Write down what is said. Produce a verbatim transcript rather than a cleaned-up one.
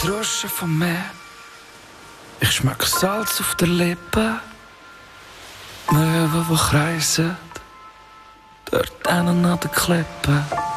das Rauschen vom Meer. Ich schmecke Salz auf der Lippe. Möwen, die kreisen, dort hinten an der Klippe.